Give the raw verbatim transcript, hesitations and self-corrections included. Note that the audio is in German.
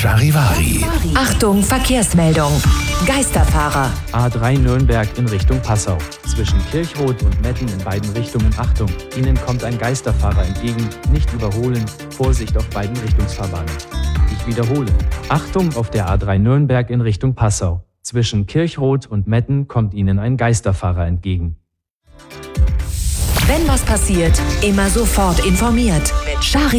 Charivari. Achtung, Verkehrsmeldung. Geisterfahrer. A drei Nürnberg in Richtung Passau. Zwischen Kirchroth und Metten in beiden Richtungen Achtung. Ihnen kommt ein Geisterfahrer entgegen. Nicht überholen. Vorsicht auf beiden Richtungsfahrbahnen. Ich wiederhole. Achtung auf der A drei Nürnberg in Richtung Passau. Zwischen Kirchroth und Metten kommt Ihnen ein Geisterfahrer entgegen. Wenn was passiert, immer sofort informiert. Mit Charivari.